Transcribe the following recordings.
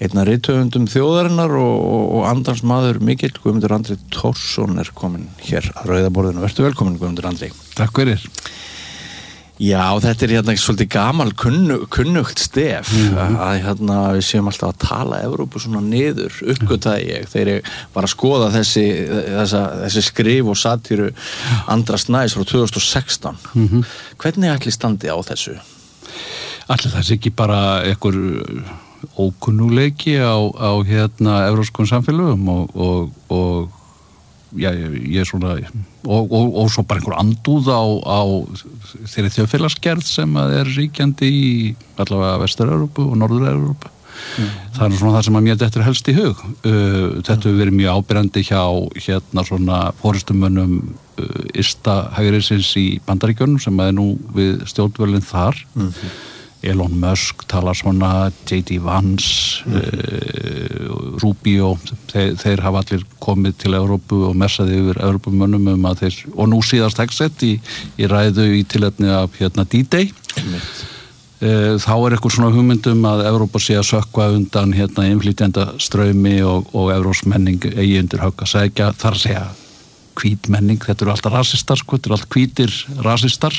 einn af rithöfundum þjóðarinnar og andans maður mikill, Guðmundur Andri Thorsson komin hér að rauðaborðinu. Vertu velkomin, Guðmundur Andri. Takk fyrir. Já, þetta hérna svolítið gamal kunnugt stef að við séum alltaf að tala Evrópu svona niður, uppgötaði ég þegar ég var að skoða þessi skrif og satíru Andra Snæs frá 2016. Hvernig ætli standi á þessu? Ætli það sé ekki bara einhver ókunnuleiki á evrópskum samfélögum og já, ég svona og svo bara einhver andúð á þeirri þjóðfélagsgerð sem er ríkjandi í allavega Vestur-Evrópu og Norður-Evrópu. Það svona það sem að mér dettur helst í hug. Þetta hefur verið mjög áberandi hjá svona forystumönnum ysta hægriðsins í Bandaríkjunum sem er nú við stjórnvölinn þar. Elon Musk talar svona, J.D. Vance, Rubio, þeir hafa allir komið til Evrópu og messaði yfir Evrópumönnum að þeir, og nú síðast Hexet í ræðu í tilefni af D-Day. Þá eitthvað svona hugmyndum að Evrópa sé að sökkva undan innflytjenda straumi og evrópsk menning eigi undir högg að segja, þar að segja hvít menning, þetta eru alltaf rasistar, þetta eru alltaf hvítir rasistar.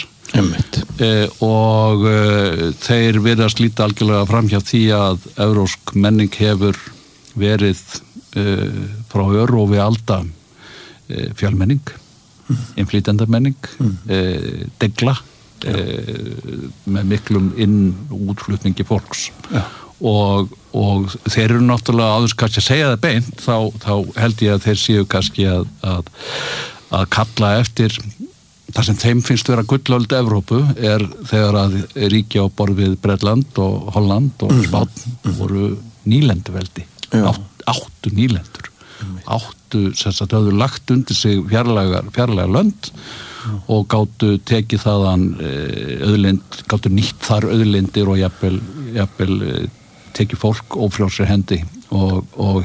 Og þeir virðast líta algjörlega fram hjá því að evrópsk menning hefur verið frá örófi alda fjölmenning, innflytjendamenning, degla með miklum útflutningi fólks. Og þeir eru náttúrulega áður kannski að segja það beint, þá held ég að þeir séu kannski að kalla eftir það sem þeim finnst vera gullöld Evrópu þegar að ríki á borð við Bretland og Holland og Spánn voru nýlenduveldi. 8 nýlendur. 8 sem sagt höfðu lagt undir sig fjarlæga lönd og gátu tekið þaðan auðlind, gátu nýtt þar auðlindir og jafnvel tekið fólk ófrjálsri hendi og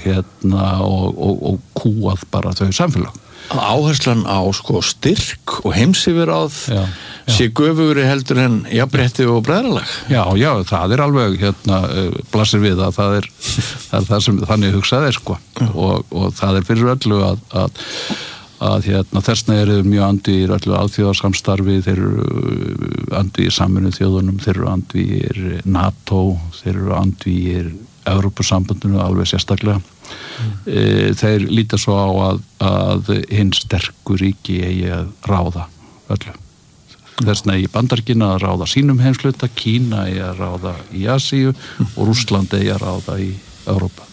kúað bara þau samfélag. Áherslan á styrk og heimsyfirráð sé göfugri heldur en jafnrétti og bræðralag. Já, það alveg blasir við að það er það sem þannig hugsaði og það fyrir öllu að þessna eru mjög andvígir öllu alþjóðasamstarfi, þeir eru andvígir Sameinuðu þjóðunum, þeir eru andvígir NATO, þeir eru andvígir Evrópusambandinu alveg sérstaklega. Þeir líta svo á að hinn sterku ríki eigi að ráða öllu. Þessna í Bandaríkina að ráða sínum heimshluta, Kína eigi að ráða í Asíu og Rússland eigi að ráða í Evrópa.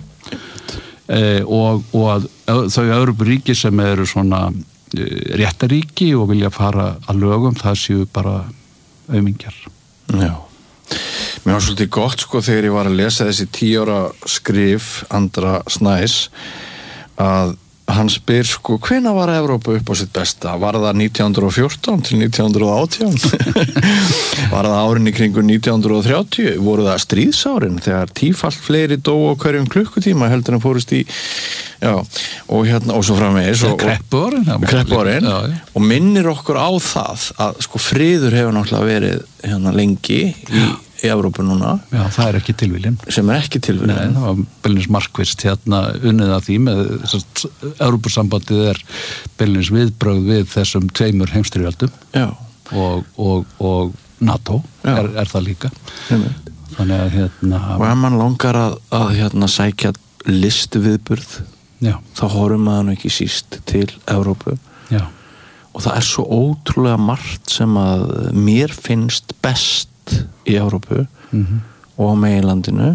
Og að þau Evrópuríki sem eru svona réttaríki og vilja fara að lögum, það séu bara aumingjar. Já. Mér var svolítið gott þegar ég var að lesa þessi 10 ára skrif Andra Snæs að hann spyr hvenær var Evrópa upp á sitt besta? Var það 1914 til 1918? Var það árin í kringu 1930? Voru það stríðsárin þegar tífalt fleiri dóu á hverjum klukkutíma heldur en fórust í og svo framvegis kreppuárin og minnir okkur á það að friður hefur náttúrulega verið lengi í Evrópu núna. Já, það ekki tilviljun. Sem ekki tilviljun. Nei, það var beinlínis markvisst unnið að því með Evrópusambandið beinlínis viðbrögð við þessum 2 heimsstyrjöldum. Já. Og NATO það líka. Þannig að og ef mann langar að sækja listuviðburð, þá horfum maður ekki síst til Evrópu. Já. Og það svo ótrúlega margt sem að mér finnst best í Evrópu og á meginlandinu.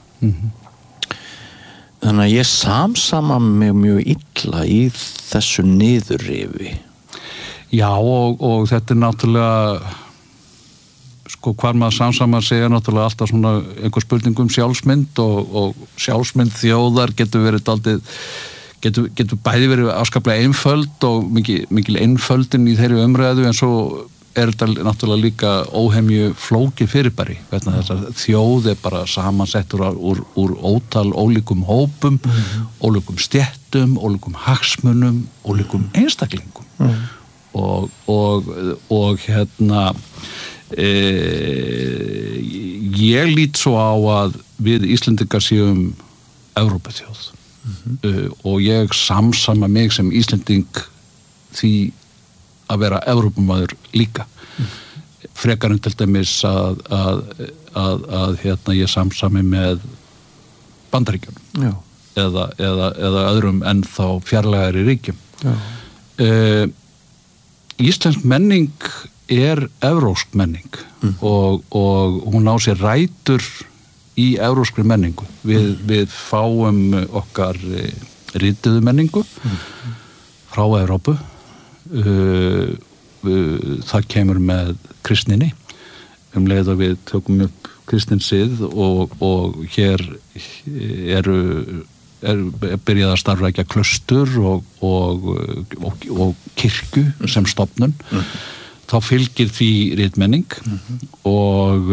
Þannig að ég samsama mig mjög illa í þessu niðurrifi. Já, og þetta náttúrulega hvar maður samsamar segja náttúrulega alltaf svona einhver spurning sjálfsmynd og sjálfsmynd þjóðar getur verið dálítið getur bæði verið afskaplega einföld og mikil einföldin í þeirri umræðu en svo þetta náttúrulega líka óhemju flókið fyrirbæri vegna þess að þjóð bara samansettur úr ótal ólíkum hópum, ólíkum stéttum, ólíkum hagsmunum, ólíkum einstaklingum og ég lít svo á að við Íslendingar séum Evrópuþjóð og ég samsama mig sem Íslending því að vera Evrópumaður líka frekar til dæmis að ég samsami með Bandaríkjunum eða öðrum en þá fjarlægari ríkjum Íslensk menning evrópsk menning og hún á sér rætur í evrópskri menningu við fáum okkar rituðu menningu frá Evrópu það kemur með kristninni leið að við tökum upp kristinsið og hér byrjað að starfrækja klaustur og kirkju sem stofnun þá fylgir því ritmenning og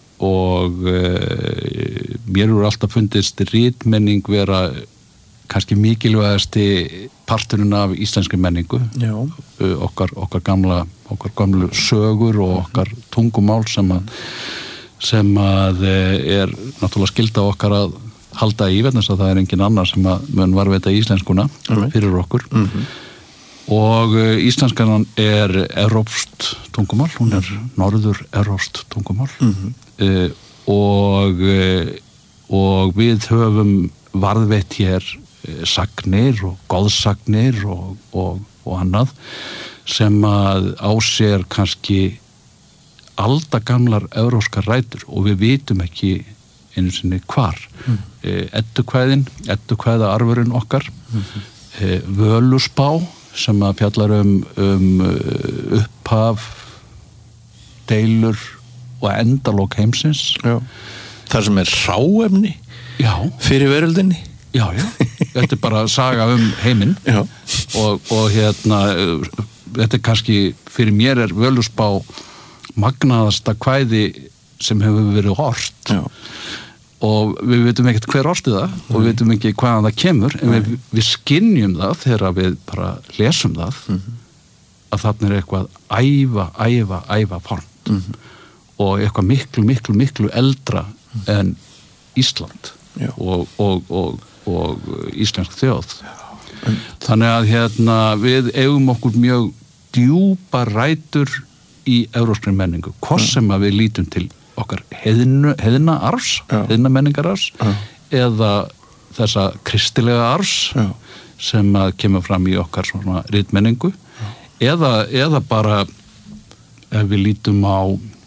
mér hefur alltaf fundist ritmenning vera kannski mikilvægasti parturinn af íslenskri menningu okkar gamlu sögur og okkar tungumál sem að náttúrulega skylda okkar að halda í vegna þess að það engin annar sem að mun varðveita íslenskuna fyrir okkur og íslenskan evrópskt tungumál, hún norður evrópskt tungumál og við höfum varðveitt hér sagnir og goðsagnir og annað sem að á sér kannski aldagamlar evrópskar rætur og við vitum ekki einu sinni hvar eddukvæða arfurinn okkar Völuspá sem að fjallar upphaf deilur og endalok heimsins það sem hráefni fyrir veröldinni já, þetta bara saga heiminn og þetta kannski fyrir mér Völuspá magnaðasta kvæði sem hefur verið ort og við veitum ekkert hver orti það og við veitum ekki hvaðan það kemur en við skynjum það þegar við bara lesum það að þarna eitthvað æva fornt og eitthvað miklu eldra en Ísland og íslensk þjóð þannig að við eigum okkur mjög djúpa rætur í evrópskri menningu hvort sem að við lítum til okkar heiðna menningararfs eða þessa kristilega arfs sem að kemur fram í okkar svona ritmenningu eða bara ef við lítum á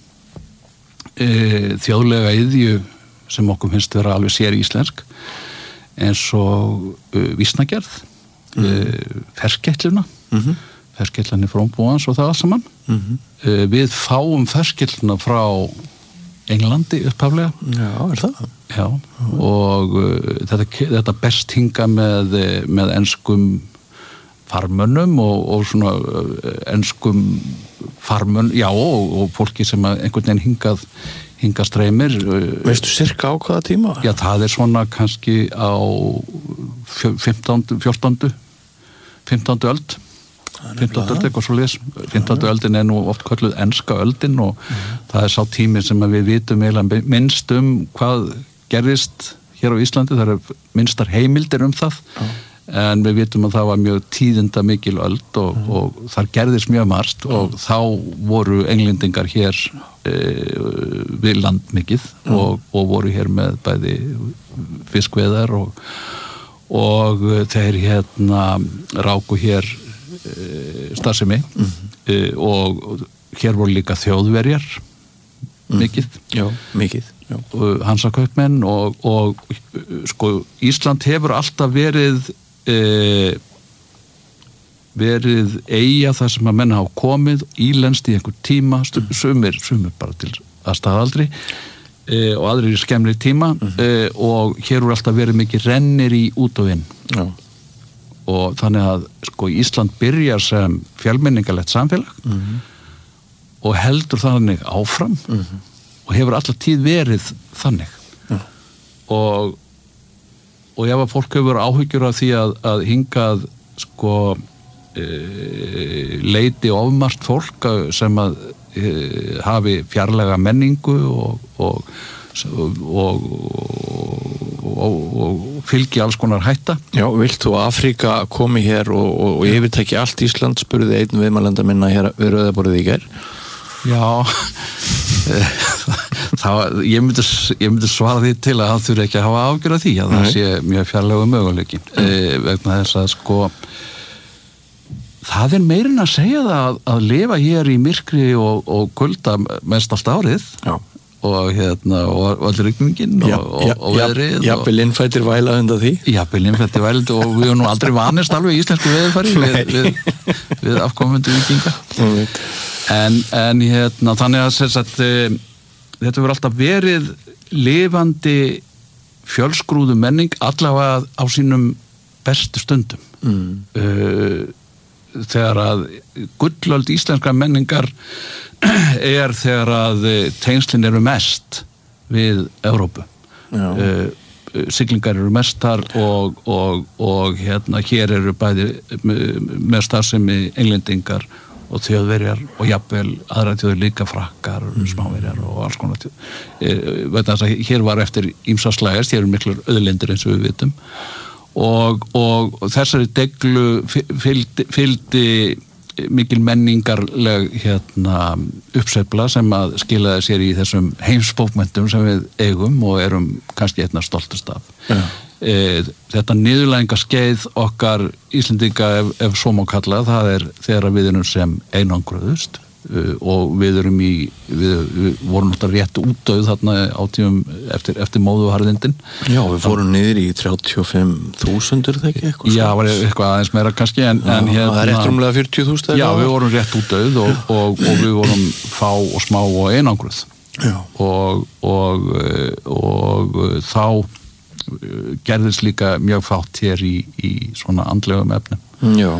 þjóðlega iðju sem okkur finnst vera alveg sér íslensk eins og vísnagerð ferskeytluna ferskeytlanir frómbúans og það allt saman við fáum ferskeytluna frá Englandi upphaflega það? Já, og þetta best hinga með enskum farmönnum og svona enskum farmönn, og fólki sem einhvern veginn hingað streymir. Veistu sirka á hvaða tíma? Já, það svona kannski á 15. öld 15. öld eitthvað svo les 15. öldin nú oft kölluð enska öldin og það sá tími sem við vitum eiginlega minnst hvað gerðist hér á Íslandi, það minnstar heimildir það en við vitum að það var mjög tíðinda mikil öld og þar gerðist mjög margt og þá voru englendingar hér við land mikið og voru hér með bæði fiskveiðar og þeir ráku hér starfsemi og hér voru líka þjóðverjar mikið hansakaupmenn og sko Ísland hefur alltaf verið eyja þar sem að menn hafa komið ílenst í einhver tíma sumir bara til að staðaldri og aðrir í skemmri tíma og hér voru alltaf verið mikið rennir í út og inn og þannig að sko Ísland byrjar sem fjölmenningarlegt samfélag og heldur þannig áfram og hefur alltaf tíð verið þannig og ef að fólk hefur áhyggjur af því að hingað sko leiti ofmargt fólk sem að hafi fjarlæga menningu og fylgi alls konar hætta. Já, vilt þú Afríka komi hér og yfirtæki allt Ísland, spurði einn viðmælanda minna hér við Rauðaborðið í gær? Já, ég myndi svara því til að það þurfi ekki að hafa ágjörð af því að það sé mjög fjarlægur möguleiki vegna þess að sko það meirinn að segja það að lifa hér í myrkri og kulda mest allt árið og allir rigningin og veðrið Jafnvel innfættir væla undan því Jafnvel innfættir væla og við erum nú aldrei vanist alveg íslensku veðurfari við afkomendu vikinga en þannig að þetta verður alltaf verið lifandi fjölskrúðu menning allavega á sínum bestu stundum þegar að gullöld íslenskar menningar þegar að tengslin eru mest við Evrópu siglingar eru mestar og hér eru bæði með starfsemi englendingar og þjóðverjar og jafnvel aðra þjóðir líka frakkar, smáverjar og alls konar veit að hér var eftir ýmsa slægast, hér eru miklar auðlindir eins og við vitum og þessari deglu fylgdi mikil menningarleg uppsveifla sem að skilaði sér í þessum heimsbókmenntum sem við eigum og erum kannski einna stoltust af þetta niðurlægingaskeið okkar Íslendinga ef svo má kalla það þegar við erum sem einangruðust og við vorum náttúrulega rétt útdauð þarna á tímum eftir móðuharðindin Já, við fórum niður í 35.000 er það ekki eitthvað? Já, var eitthvað aðeins meira kannski en það rétt rúmlega 40.000 Já, við vorum rétt útdauð og við vorum fá og smá og einangruð og þá gerðist líka mjög fátt hér í svona andlegum efnum Já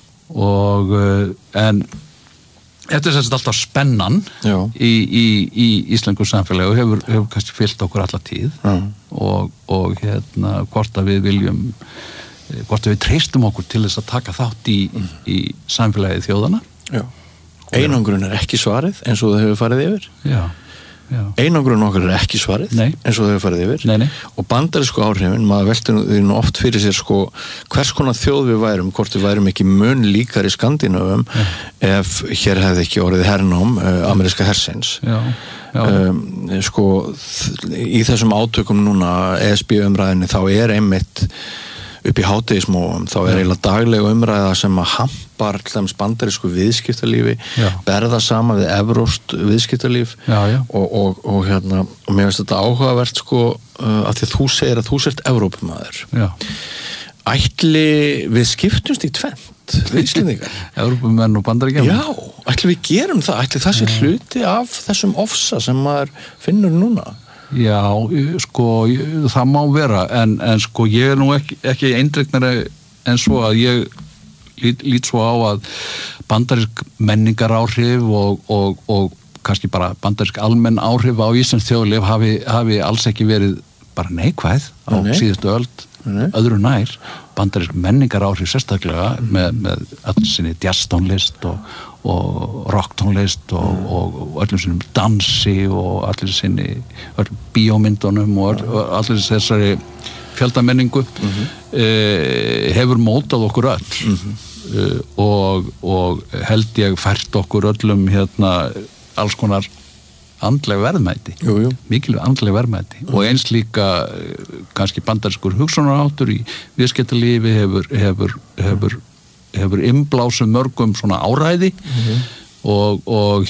en þetta alltaf spennan í íslensku samfélagi og hefur kannski fyllt okkur alla tíð og hvort að við viljum hvort að við treystum okkur til þess að taka þátt í samfélagi þjóðana Einangrun ekki svarið eins og það hefur farið yfir Einangrun okkar ekki svarið eins og þau hefur farið yfir og bandarísku áhrifin, maður veltur því nú oft fyrir sér sko hvers konar þjóð við værum, hvort við værum ekki mun líkar í Skandinávum ef hér hefði ekki orðið hernám ameríska hersins sko í þessum átökum núna ESB umræðinni þá einmitt upp í hádegismóum, þá eiginlega daglega umræða sem að hampar bandarísku viðskiptalífi, berða saman við evrópskt viðskiptalíf og mér finnst þetta áhugavert sko að því að þú segir að þú sért Evrópumaður ætli við skiptumst í tvennt við Íslendingar Evrópumenn og Bandaríkjamenn Já, ætli við gerum það, ætli það sé hluti af þessum ofsa sem maður finnur núna Já, sko, það má vera en sko, ég nú ekki eindregnari en svo að ég lít svo á að bandarísk menningaráhrif og kannski bara bandarísk almenn áhrif á íslenskt þjóðlíf hafi alls ekki verið bara neikvæð á síðustu öld öðru nær, bandarísk menningaráhrif sérstaklega með öll sinni jazztónlist og rocktónlist og öllum sinnum dansi og allir sinni öllum bíómyndunum og allir þessari fjöldamenningu hefur mótað okkur öll og held ég fært okkur öllum alls konar andleg verðmæti mikilvæg andleg verðmæti og eins líka kannski bandarískur hugsunarháttur í viðskiptalífi hefur innblásum mörgum svona áræði og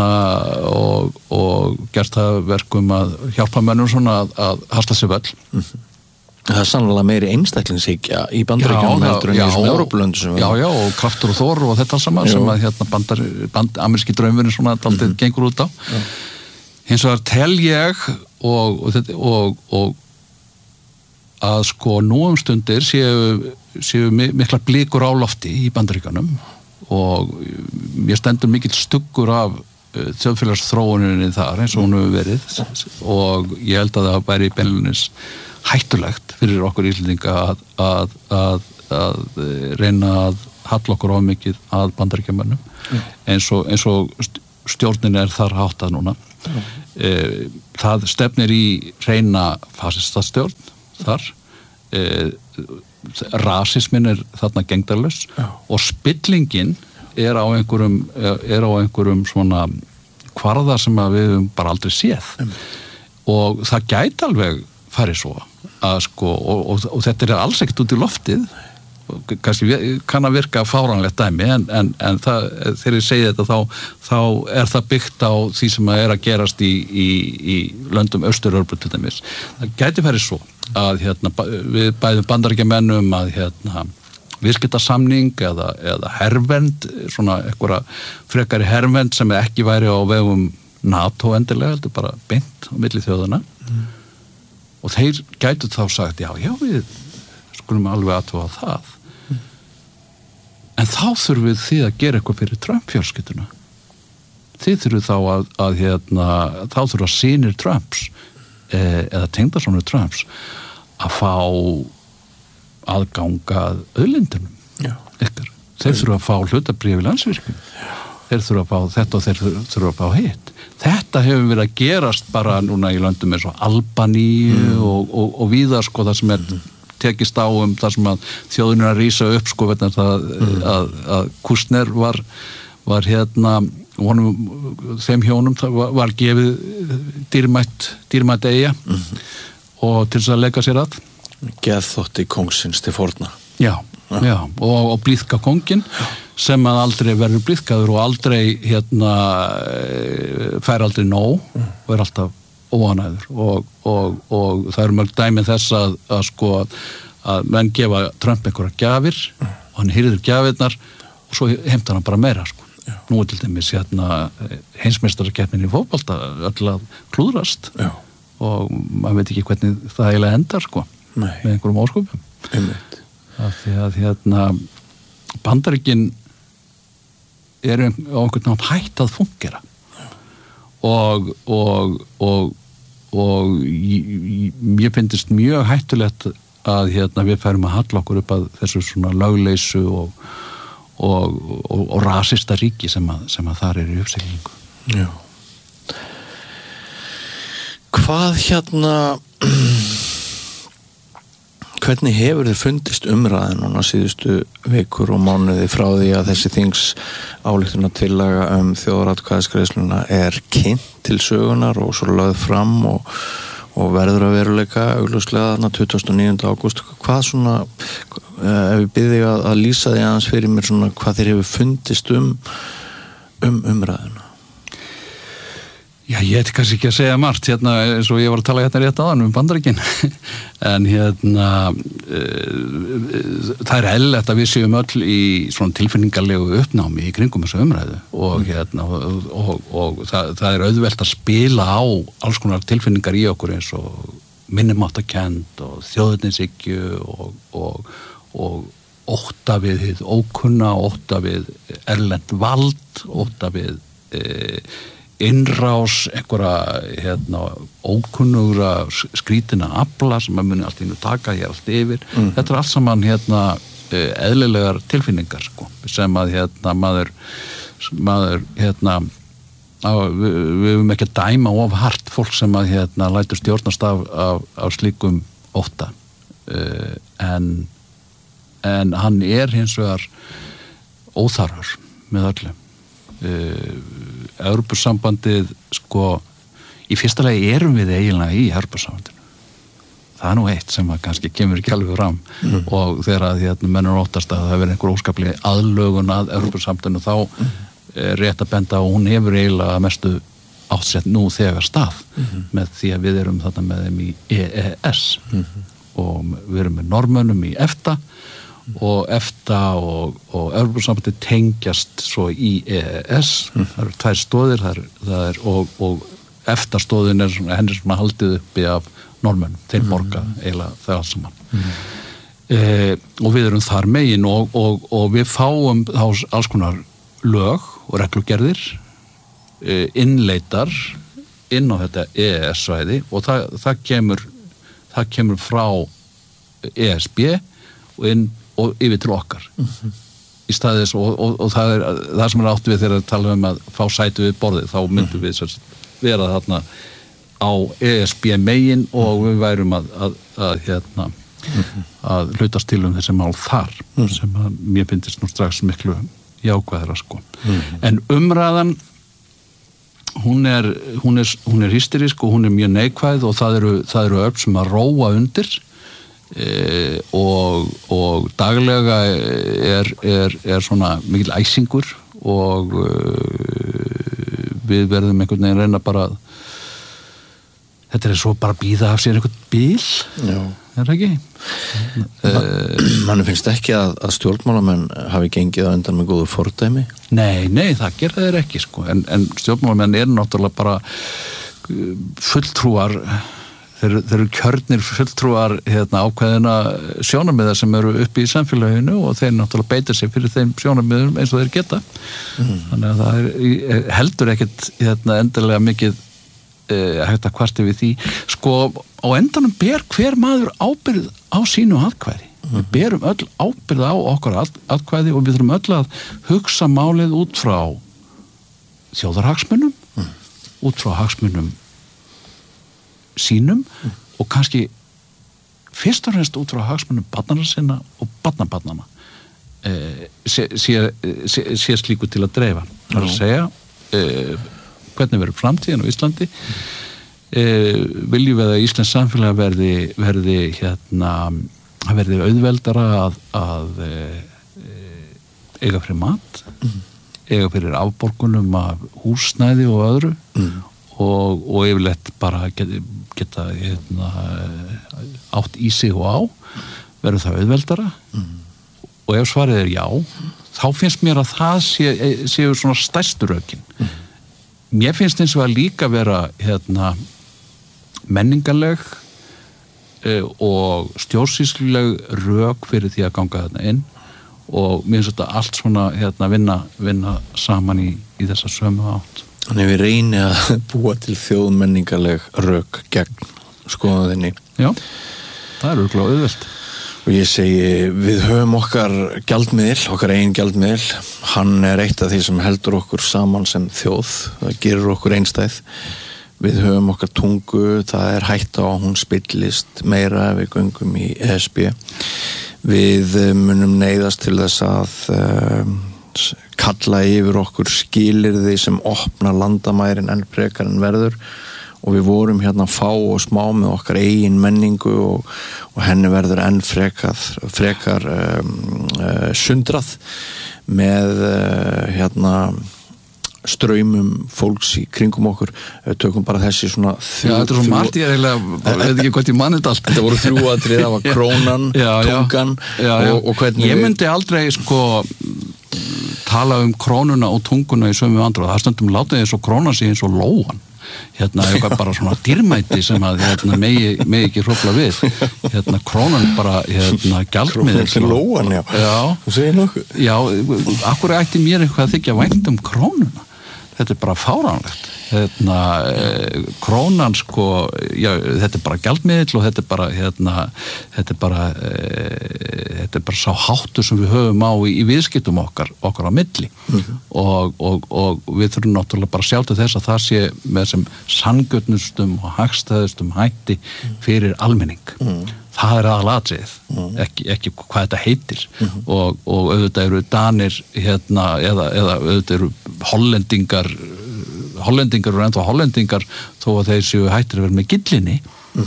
gert það verkum að hjálpa mönnum svona að hasla sér völl Það sannlega meiri einstaklingshyggja í Bandaríkjunum heldur en í þessum Evrópulöndum Já, og kraftur og þor og þetta saman sem að ameríski draumurinn svona daldið gengur út á hins vegar tel ég og að sko nú stundir séu miklar blikur á lofti í Bandaríkjunum og mér stendur mikill stuggur af þjóðfélagsþróuninni þar eins og hún hefur verið og ég held að það væri beinlínis hættulegt fyrir okkur Íslendinga að reyna að halla okkur of mikið að Bandaríkjamönnum eins og stjórnin þar háttað núna það stefnir í hreina fasistastjórn þar, rasismin þarna gengdarlaus og spillingin er á einhverjum svona kvarða sem að við höfum bara aldrei séð og það gæti alveg farið svo að sko og þetta er alls ekkert út í loftið kannski kann að virka fáránlegt dæmi en það, þegar ég segi þetta þá er það byggt á því sem að gerast í löndum Austur-Evrópu til dæmis. Það gæti farið svo að við bæðum Bandaríkjamennum að viðskiptasamning eða hervernd, svona einhverja frekari hervernd sem ekki væri á vegum NATO endilega, heldur bara beint á milli þjóðana og þeir gætu þá sagt, já við skulum alveg athuga það en þá þurfum við þið að gera eitthvað fyrir Trump-fjölskylduna þið þurfum þá að þá þurfa synir Trumps eða tengdasonur Trumps að fá aðgangað auðlindunum ykkar. Þeir þurfa að fá hlutabréf í Landsvirkjun. Þeir þurfa að fá þetta og þeir þurfa að fá hitt. Þetta hefur verið að gerast bara núna í löndum eins og Albaníu og víðar sko það sem tekist á það sem að þjóðin að rísa upp sko vegna að Kushner var þeim hjónum var gefið dýrmætt eyja og til þess að leika sér að geðþótti kóngsins til forna og blíðka kónginn sem að aldrei verður blíðkaður og aldrei fær aldrei nóg og er alltaf óanæður og það eru mörg dæmi þess að sko að menn gefa Trump einhverja gjafir og hann hýrður gjafirnar og svo heimtar hann bara meira sko. Nú er til dæmis heimsmeistarakeppnin í fótbolta öll að klúðrast og maður veit ekki hvernig það eiginlega endar sko með einhverjum ósköpum af því að Bandaríkin eru á einhvern nátt hætt að fungera og mér finnst mjög hættulegt að við færum að halla okkur upp að þessu svona lögleysu og rasista ríki sem að þar er í uppsiglingu. Já. Hvað hvernig hefur þið fundist umræðin núna síðustu vikur og mánuði frá því að þessi þings ályktunartillaga þjóðaratkvæðisgreiðsluna er kynnt til sögunar og svo lögð fram og verður að veruleika augljóslega þarna 29. ágúst hvað svona, ef ég bið þig að lýsa því aðeins fyrir mér svona hvað þér hefur fundist umræðina? Já, ég ætti kannski ekki að segja margt eins og ég var að tala rétt áðan Bandaríkin en það er eðlilegt að við séum öll í svona tilfinningarlegu uppnámi í kringum þessu umræðu og það er auðvelt að spila á alls konar tilfinningar í okkur eins og minnumáttarkennd og þjóðernishyggju og ótta við hið ókunna, ótta við erlent vald, ótta við innrás einhverja ókunnugra skrítina afla sem að muni allt í nú taka hér allt yfir þetta er allt saman eðlilegar tilfinningar sko, sem að maður við höfum ekki að dæma of hart fólk sem að lætur stjórnast af slíkum ótta en hann er hins vegar óþarfur með öllu Evrópusambandið sko í fyrsta lagi erum við eiginlega í Evrópusambandinu það er nú eitt sem að kannski kemur ekki alveg fram og þegar að mennur óttast að það verður einhver óskaplega aðlögun að Evrópusambandinu þá rétt að benda og hún hefur eiginlega mestu áttsett nú þegar stað með því að við erum þarna með þeim í EES og við erum með Norðmönnum í EFTA og EFTA og Evrópusambandið tengjast svo í EES það eru tvær stóðir það er og EFTA stóðin henni svona haldið uppi af Norðmönnum, þeir borga eiginlega það alls saman og við erum þar megin og við fáum þá alls konar lög og reglugerðir innleitar inn á þetta EES-svæði og það kemur frá ESB og yfir til okkar í staðis og það er það sem átt við þegar að tala að fá sæti við borðið þá myndum við vera þarna á ESB megin og við værum að hlutast til þessi mál þar sem að mér finnst nú strax miklu jákvæðara sko. En umræðan hún er hysterísk og hún er mjög neikvæð og það eru öll sem að róa undir og daglega er svona mikil æsingur og við verðum einhvern veginn reyna bara þetta er svo bara að bíða af sér einhvern bíl. Já. Er það ekki? Manni finnst ekki að stjórnmálamenn hafi gengið á undan með góðu fordæmi? Nei, það gerða þeir ekki sko. En stjórnmálamenn eru náttúrulega bara fulltrúar þeir eru kjörnir fulltrúar ákveðina sjónarmiða sem eru uppi í samfélaginu og þeir náttúrulega beita sig fyrir þeim sjónarmiðum eins og þeir geta. Þannig að það er heldur ekkert endilega mikið hægt að kvarta við því sko á endanum ber hver maður ábyrgð á sínu atkvæði við berum öll ábyrgð á okkar atkvæði og við þurfum öll að hugsa málið út frá þjóðarhagsmunum út frá hagsmunum sínum og kannski fyrst og fremst út frá hagsmunum barnanna sinna og barnabarnanna sé slíku til að dreifa það er að segja hvernig verður framtíðin á Íslandi viljum við að Íslands samfélag verði auðveldara að eiga fyrir mat eiga fyrir afborgunum af húsnæði og öðru og yfirleitt bara geta átt í sig og á verður það auðveldara og ef svarið er já þá finnst mér að það séu svona stærstu rökin mér finnst eins og að líka vera menningarleg og stjórnsýsluleg rök fyrir því að ganga þarna inn og mér finnst þetta allt svona vinna saman í þessa sömu átt. Þannig við reyni að búa til þjóðmenningarleg rök gegn skoðuðinni. Já, það er örugglega auðvelt. Og ég segi, við höfum okkar gjaldmiðil, okkar eigin gjaldmiðil, hann er eitt af því sem heldur okkur saman sem þjóð, það gerir okkur einstæð. Við höfum okkar tungu, það er hætta á að hún spillist meira ef við göngum í ESB. Við munum neyðast til þess að kalla yfir okkur skilyrði sem opna landamærin enn frekar en verður. Og við vorum hérna fá og smá með okkar eigin menningu og henni verður enn frekar sundrað með straumum fólks í kringum okkur. Tökum bara þessi svona Já, þetta er svo margt ég veit ekki hvað ég mann þetta allt. Þetta voru 3 atriði, það var krónan, tungan og hvernig Ég myndi aldrei tala krónuna og tunguna í sömu andra. Það stundum látið eins og krónan sé eins og lóan. Eitthvað bara svona dýrmæti sem að megi ekki hrófla við krónan bara gjaldmiðill til lóan, þú segir nokkuð já, akkur ætti mér eitthvað að þykja vænt krónuna þetta er bara fáránlegt krónan þetta er bara gjaldmiðill og þetta er bara sá háttur sem við höfum á í viðskiptum okkar á milli og við þurfum náttúrulega bara að sjá til þess að það sé með sem sanngjörnustum og hagstæðustum hætti fyrir almenning það er aðalatriðið ekki hvað þetta heitir og auðvitað eru Danir eða auðvitað eru Hollendingar eru ennþá Hollendingar þó að þeir séu hættir að vera með gillinni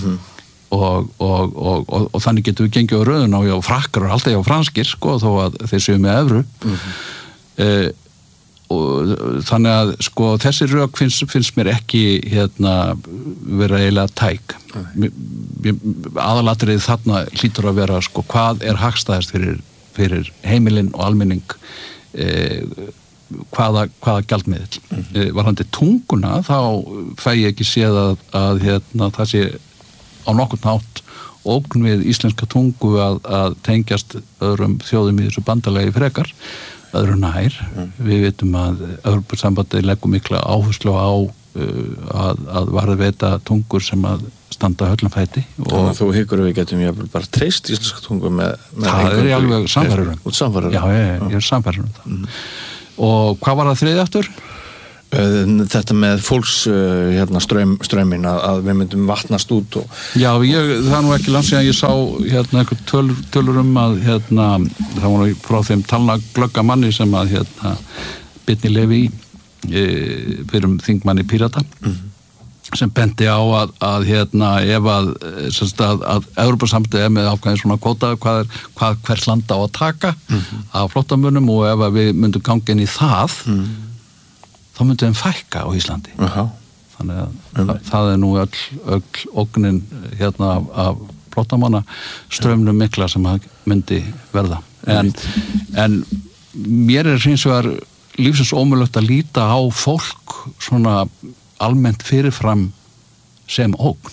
og þannig getum við gengið á röðun og frakkar eru alltaf franskir þó að þeir séu með evru og þannig að þessi rök finnst mér ekki vera eiginlega tæk aðalatrið þarna hlýtur að vera hvað er hagstæðast fyrir heimilin og almenning hvaða gjaldmiðill varðandi tunguna þá fæ ég ekki séð að það sé á nokkurn hátt ógn við íslenska tungu að tengjast öðrum þjóðum í þessu bandalagi frekar öðru nær. Við vitum að Evrópusambandið leggur mikla áherslu á að varðveita tungur sem að standa höllumfæti og þú hyggur við getum bara treyst íslenska tungu með það er alveg samfærður Já, ég er samfærður það og hvað var það þriðja aftur? Þetta með fólks strömmin að við myndum vatnast út Já, það er nú ekki langt síðan ég sá einhver tölur að það voru frá þeim talnaglögga manni sem að Birnir Leví fyrir þingmanni Pírata sem benti á að ef að Evrópusambandið með ákveðin svona kvóta hvað hvers land á að taka af flóttamönnum og ef að við myndum ganga inn í það þá myndum við fækka á Íslandi. Þannig að það er nú öll ógnin af flóttamanna strömmnum mikla sem myndi verða. En mér hins vegar lífsins ómögulegt að líta á fólk svona almennt fyrirfram sem ógn.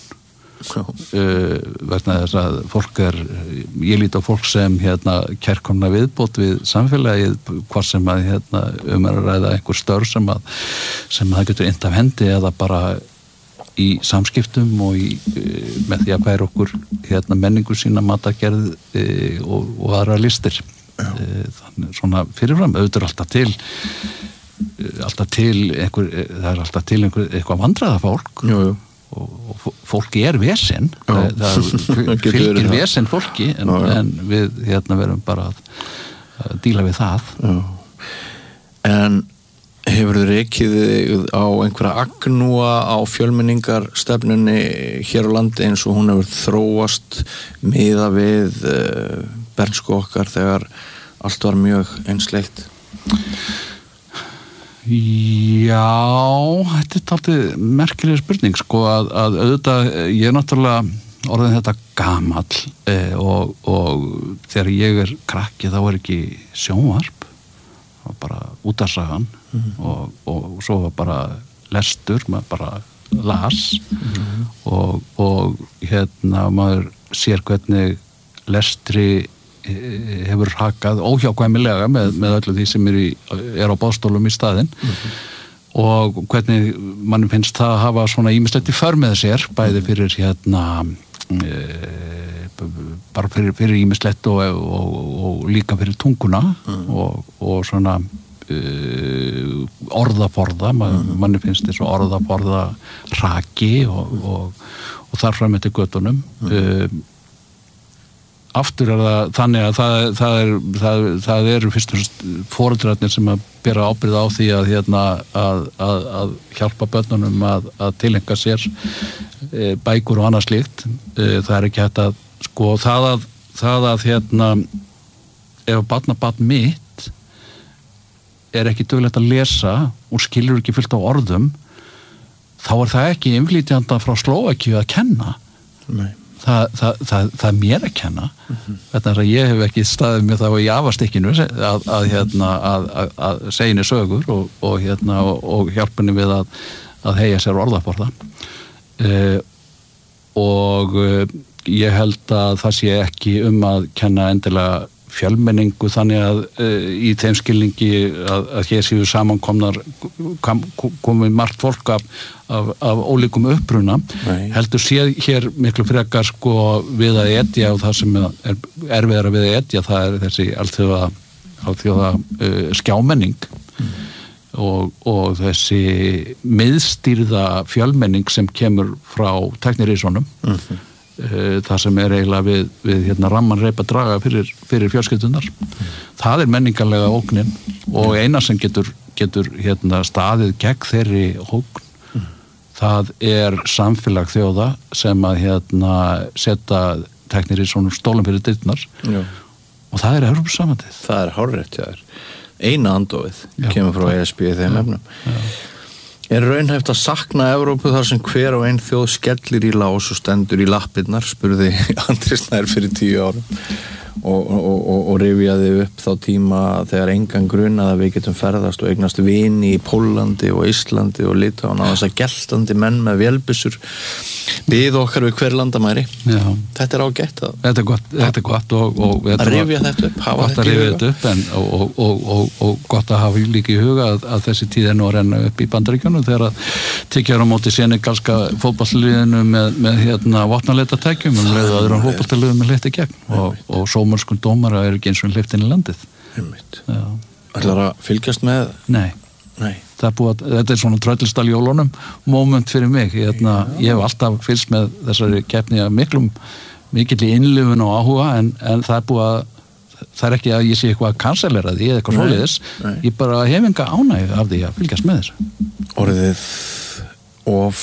Vegna þess að fólk ég líti á fólk sem kærkomna viðbót við samfélagið, hvað sem að að ræða einhver störf sem það getur innt af hendi eða bara í samskiptum og með því að bæra okkur menningu sína, matagerð og aðra listir. Þannig svona fyrirfram auðvitað alltaf til eitthvað vandræðafólk og fólki vesen það fylgir vesen fólki en við verum bara að díla við það. En hefur þið rekið á einhverja agnúa á fjölmenningarstefnunni hér á landi eins og hún hefur þróast miða við bernsku okkar þegar allt var mjög einsleitt? Já, þetta dálítið merkileg spurning að auðvitað ég náttúrulega orðin þetta gamall og þegar ég krakki þá ekki sjónvarp, það var bara útvarpssagan og svo var bara lestur, maður bara las og maður sér hvernig lestri hefur hakað óhjákvæmilega með öllu því sem á boðstólum í staðinn og hvernig mann finnst það að hafa svona ýmislegt í för með sér bæði fyrir bara fyrir ýmislegt og líka fyrir tunguna og svona orðaforða mann finnst þess að orðaforða raki og þar fram eftir göttunum aftur það þannig að það eru fyrst og fremst foreldrarnir sem að bera ábyrgð á því að hjálpa börnunum að tileinka sér bækur og annað slíkt. Það ekki hægt að sko það að ef barnabarn mitt ekki duglegt að lesa og skilur ekki fullt á orðum þá það ekki innflytjanda frá Slóvakíu að kenna. Nei. Það mér að kenna þetta að ég hef ekki staðið mér þá í afastikkinu að segja henni sögur og hjálpa henni við að heyja sér orðaforða og ég held að það sé ekki að kenna endilega fjölmenningu þannig að í þeim skilningi að hér séu samankomnar komið margt fólk af ólíkum uppruna. Heldur sé hér miklu frekar sko við að etja og það sem erfiðara við að etja það þessi alþjóða skjámenning og þessi miðstýrða fjölmenning sem kemur frá tæknirísonum það sem eiginlega við ramman reipa draga fyrir fjölskyldunar. Það menningarlega ógnin og eina sem getur staðið gegn þeirri ógn það samfélag þjóða sem að setja tæknir í svona stólum fyrir dyrnar og það Evrópusambandið. Það hárrétt, já. Eina andofið kemur frá ESB í þeim efnum. Raunhæft að sakna Evrópu þar sem hver og ein þjóð skellir í lás og stendur í lappirnar, spurði Andri Snær fyrir 10 árum og rifjaði upp þá tíma þegar engan grunaði að við getum ferðast og eignast vini í Póllandi og Íslandi og Litáen á þess að geltandi menn með vélbyssur við okkar við hver landamæri. Já. Þetta ágætt Þetta er gott og að rifja þetta upp, hafa þetta í huga og gott að hafa líka í huga að þessi tíð nú að renna upp í Bandaríkjunum þegar að tekja á móti senegalska fótboltaliðinu með vopnaletartækjum leið öðrum fótboltaliðum með hleypt í gegn og sómörskun dómara ekki eins og hleypt inn í landið. Ætlar að fylgjast með? Nei. Nei. Þetta svona tröllstall jólunum moment fyrir mig, ég hef alltaf fylgst með þessari keppni að mikill innlifun og áhuga en það ekki að ég sé eitthvað að kanselera því eða eitthvað svoleiðis, ég bara hef enga ánægju af því að fylgjast með þessu. Orðið of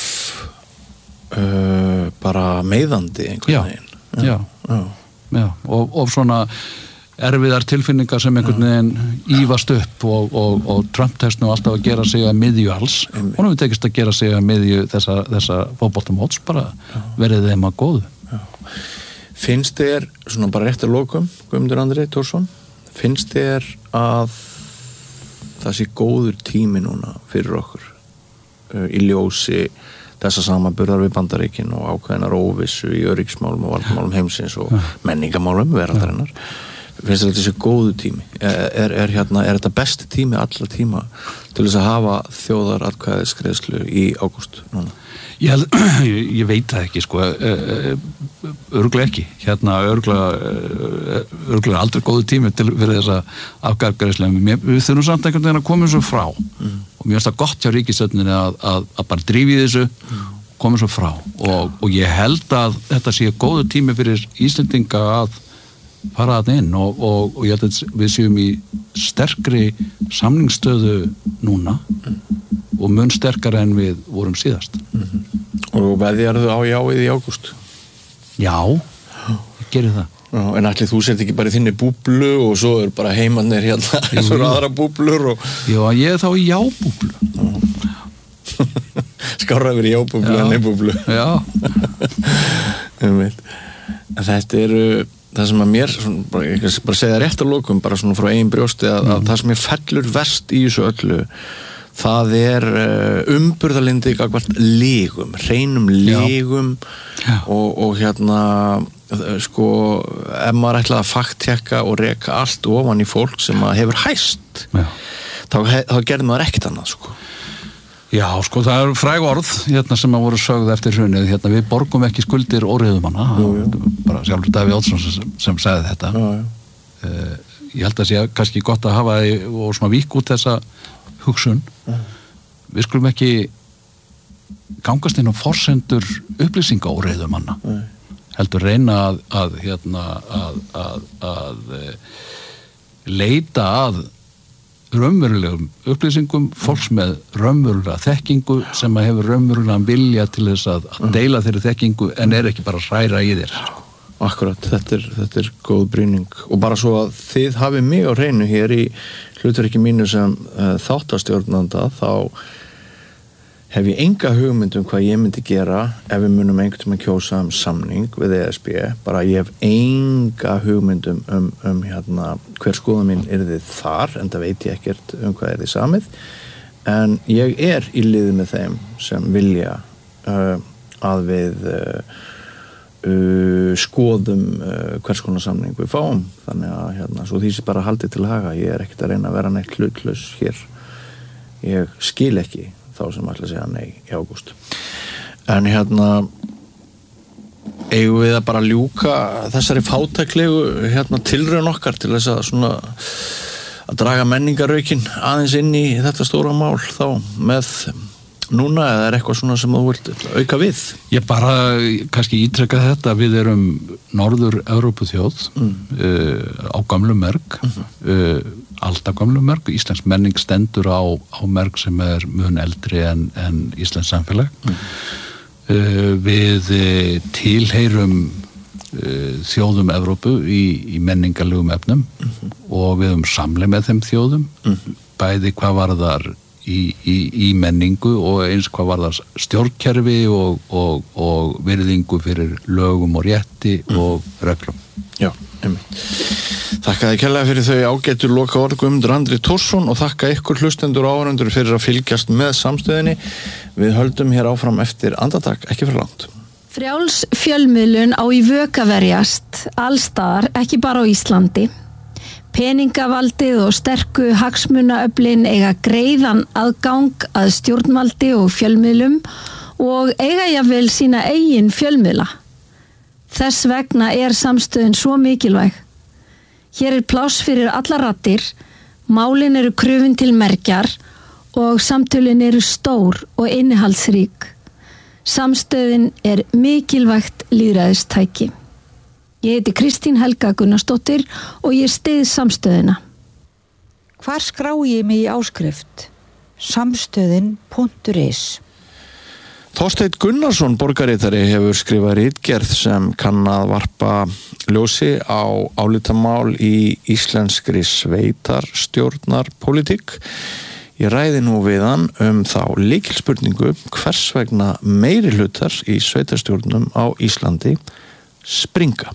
bara meiðandi einhvern veginn. Já, og svona erfiðar tilfinningar sem einhvern veginn ívast upp og Trump tekst nú alltaf að gera sig að miðju alls, honum við tekist að gera sig að miðju þessa fótboltamóts, bara verið þeim að góðu. Finnst þér, svona bara rétt að lokum, Guðmundur Andri Thorsson, finnst þér að það sé góður tími núna fyrir okkur í ljósi þessa samanburðar við Bandaríkin og ákveðnar óvissu í öryggismálum og valdamálum heimsins og menningamálum veraldarinnar? Finnst þér þetta sé góðu tími? Er þetta besti tími allra tíma til þess að hafa þjóðaratkvæðisgreiðslu í ágúst núna? Ég veit það ekki, sko, örugglega ekki. Örugglega aldrei góðu tími fyrir þessa afgreiðslu. Við þurfum samt einhvern veginn að koma þessu frá. Og mér finnst það gott hjá ríkisstjórninni að bara drífa í þessu, koma þessu frá. Og ég held að þetta sé góðu tími fyrir Íslendinga að fara þarna inn og ég held að við séum í sterkri samningsstöðu núna og mun sterkara en við vorum síðast. Og veðjarðu á jáið í ágúst? Já, ég gerir það. Já, en ætli þú sett ekki bara í þinni búblu og svo bara heimannir svo aðra búblur og... Já, ég þá í jábúblu. Skárra yfir í jábúblu en nefbúblu. Já. Þetta það sem að mér, ég bara segja rétt að lokum, bara svona frá eigin brjósti að það sem ég fellur verst í þessu öllu, það umburðarlyndi gagnvart lygum, hreinum lygum og sko, ef maður ætlaði að fakttjekka og reka allt ofan í fólk sem að hefur hæst, þá gerði maður ekkert annað, sko. Já, sko, það fræg orð sem að voru sögð eftir hrunið, við borgum ekki skuldir óreiðumanna, bara sjálfur Davíð Oddsson sem sagði þetta. Ég held að sé kannski gott að hafa og svona vík út þessa hugsun. Við skulum ekki gangast inn á forsendur upplýsinga óreiðumanna. Heldur reyna að leita að raunverulegum upplýsingum, fólks með raunverulega þekkingu sem að hefur raunverulegan vilja til þess að deila þeirri þekkingu en ekki bara hræra í þér. Akkurat, þetta er góð brýning og bara svo að þið hafið mig á hreinu hér í hlutverki mínu sem þáttastjórnanda, þá hef ég enga hugmynd hvað ég myndi gera ef við munum einhvern tímann kjósa samning við ESB, bara ég hef enga hugmynd hver skoðun mín yrði þar, en það veit ég ekkert hvað yrði samið, en ég í liði með þeim sem vilja að við skoðum hvers konar samning við fáum, þannig að svo því sem bara haldið til haga, ég ekkert að reyna að vera neitt hlutlaus hér, ég skil ekki þá sem ætla að segja nei í ágúst. En eigum við að bara ljúka þessari fátæklegu tilraun okkar til þess að svona að draga menningaraukin aðeins inn í þetta stóra mál þá með núna, eða eitthvað svona sem þú vilt auka við? Ég bara kannski ítreka þetta, við erum Norður-Evrópu þjóð á gamlu merg, alltaf gamlu merg, íslensk menning stendur á merg sem mun eldri en íslensk samfélag. Við tilheyrum þjóðum Evrópu í menningarlegum efnum og við samleið með þeim þjóðum, bæði hvað varðar í menningu og eins hvað varðar stjórnkerfi og virðingu fyrir lögum og rétti og reglum. Já, þakka þér kærlega fyrir þau ágætu loka orð Guðmundur Andri Thorsson og þakka ykkur hlustendur og áhorfendur fyrir að fylgjast með samstöðinni. Við höldum hér áfram eftir andartak, ekki fyrir langt. Frjáls fjölmiðlun á í vök að verjast allstaðar, ekki bara á Íslandi. Peningavaldið og sterku hagsmunaöflin eiga greiðan aðgang að stjórnvaldi og fjölmiðlum og eiga jafnvel sína eigin fjölmiðla. Þess vegna samstöðin svo mikilvæg. Hér pláss fyrir allar raddir, málin eru krufin til mergjar og samtölin eru stór og innihaldsrík. Samstöðin mikilvægt lýðræðistæki. Ég heiti Kristín Helga Gunnarsdóttir og ég styð samstöðina. Hvar skrá ég mig í áskrift? Samstöðin.is. Þorsteinn Gunnarsson borgarritari hefur skrifað ritgerð sem kann að varpa ljósi á álitamál í íslenskri sveitarstjórnarpólitík. Ég ræði nú við hann þá lykilspurningu hvers vegna meirihlutar í sveitarstjórnum á Íslandi springa.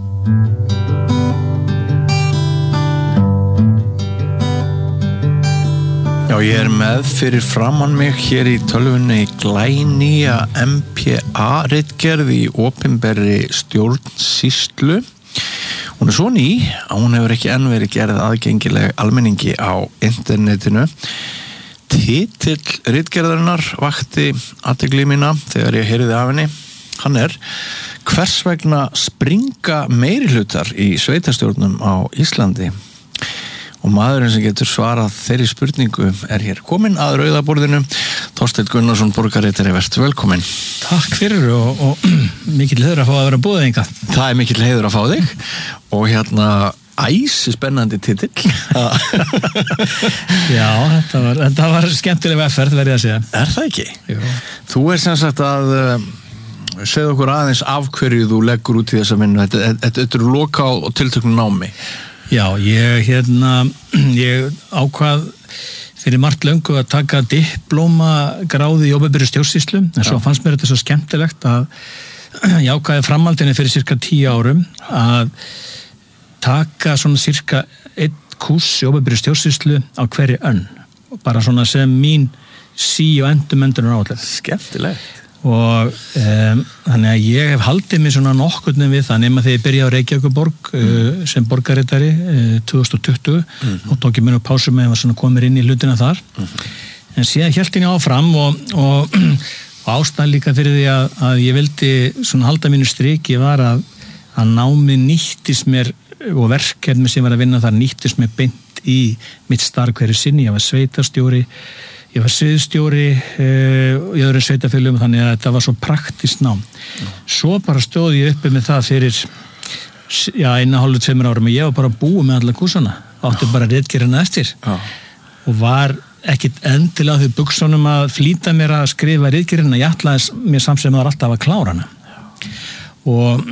Já, ég með fyrir framan mig hér í tölvunni glænýja MPA-ritgerð í opinberri stjórnsýslu. Hún svo ný að hún hefur ekki enn verið gerð aðgengileg almenningi á internetinu. Titill ritgerðarinnar vakti athygli mína þegar ég heyrði af henni. Hann hvers vegna springa meirihlutar í sveitarstjórnum á Íslandi? Og maðurinn sem getur svarað þeirri spurningu hér kominn að rauðaborðinu. Þorsteinn Gunnarsson borgarritari, vertu velkominn. Takk fyrir og mikill heiður að fá að vera boðið hingað. Það mikill heiður að fá þig og æsi spennandi titill. Já, þetta var skemmtileg vegferð, verð ég að segja. Það ekki? Jú. Þú sem sagt að segja okkur aðeins af hverju þú leggur út í þessa vinnu. Þetta loka og tiltöknu námi. Já, ég ákvað fyrir margt löngu að taka diplómagráðu í opinberri stjórnsýslu, en svo fannst mér þetta svo skemmtilegt að ég ákvaði framhaldinu fyrir cirka 10 árum að taka svona cirka 1 kúrs í opinberri stjórnsýslu á hverri önn, bara svona sem mín og endurmenntunar áætlun. Skemmtilegt. Og þannig að ég hef haldið mig svona nokkurn við það nema þegar ég byrjaði á Reykjavíkurborg sem borgarritari 2020 og tók ég mér á pásu með að svona komið inn í hlutina þar. En síðan hélt ég áfram og ástæðan líka fyrir því að ég vildi svona halda mínu striki var að námið nýttist mér og verkefni sem var að vinna þar nýttist mér beint í mitt starf hverju sinni. Ég var sveitarstjóri, ég var sviðstjóri í öðru sveitarfélögum, þannig að þetta var svo praktist nám. Svo bara stóð ég uppi með það fyrir 1,5-2 árum og ég var bara búið með alla kúrsana, átti bara ritgerðina eftir og var ekkit endilega því buxunum að flýta mér að skrifa ritgerðina. Ég ætlaði mér samt sem var alltaf að klára hana og